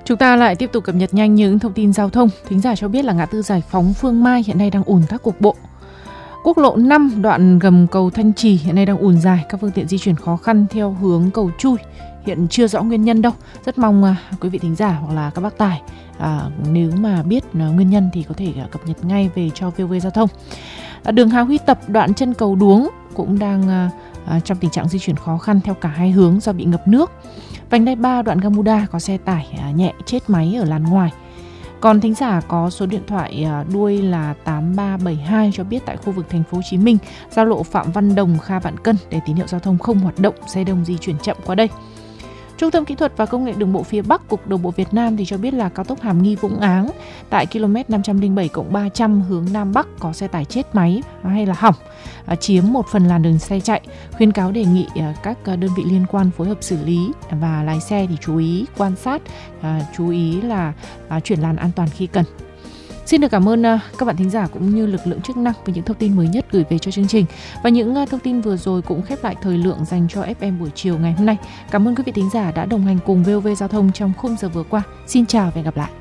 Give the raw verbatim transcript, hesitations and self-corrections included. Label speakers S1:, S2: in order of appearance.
S1: Chúng ta lại tiếp tục cập nhật nhanh những thông tin giao thông. Thính giả cho biết là ngã tư Giải Phóng Phương Mai hiện nay đang ùn tắc cục bộ. Quốc lộ năm đoạn gầm cầu Thanh Trì hiện nay đang ùn dài, các phương tiện di chuyển khó khăn theo hướng cầu Chui. Hiện chưa rõ nguyên nhân đâu. Rất mong à, quý vị thính giả hoặc là các bác tài à, nếu mà biết à, nguyên nhân thì có thể à, cập nhật ngay về cho vê o vê Giao thông. À, đường Hà Huy Tập đoạn chân cầu Đuống cũng đang à, à, trong tình trạng di chuyển khó khăn theo cả hai hướng do bị ngập nước. Vành đai ba đoạn Gamuda có xe tải à, nhẹ chết máy ở làn ngoài. Còn thính giả có số điện thoại à, đuôi là tám ba bảy hai cho biết tại khu vực thành phố Hồ Chí Minh, giao lộ Phạm Văn Đồng, Kha Vạn Cân để tín hiệu giao thông không hoạt động, xe đông di chuyển chậm qua đây. Trung tâm Kỹ thuật và Công nghệ Đường bộ phía Bắc, Cục Đường bộ Việt Nam thì cho biết là cao tốc Hàm Nghi Vũng Áng tại km năm trăm lẻ bảy cộng ba trăm hướng Nam Bắc có xe tải chết máy hay là hỏng, à, chiếm một phần làn đường xe chạy. Khuyến cáo đề nghị à, các đơn vị liên quan phối hợp xử lý và lái xe thì chú ý quan sát, à, chú ý là à, chuyển làn an toàn khi cần. Xin được cảm ơn uh, các bạn thính giả cũng như lực lượng chức năng với những thông tin mới nhất gửi về cho chương trình. Và những uh, thông tin vừa rồi cũng khép lại thời lượng dành cho ép em buổi chiều ngày hôm nay. Cảm ơn quý vị thính giả đã đồng hành cùng vê o vê Giao thông trong khung giờ vừa qua. Xin chào và hẹn gặp lại.